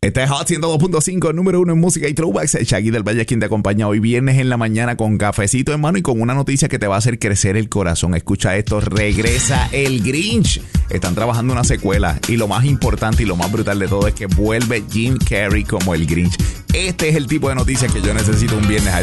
Este es Hot 102.5, número 1 en música y throwbacks. Shaggy del Valle, quien te acompaña hoy viernes en la mañana con cafecito en mano y con una noticia que te va a hacer crecer el corazón. Escucha esto, regresa el Grinch. Están trabajando una secuela y lo más importante y lo más brutal de todo es que vuelve Jim Carrey como el Grinch. Este es el tipo de noticias que yo necesito un viernes.